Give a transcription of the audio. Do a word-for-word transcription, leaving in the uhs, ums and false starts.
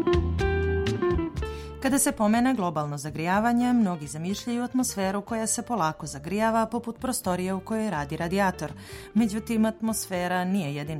Kada se pomene globalno zagrijavanje, mnogi zamišljaju atmosferu koja se polako zagrijava poput prostorije u kojoj radi radijator. Međutim, atmosfera nije jedino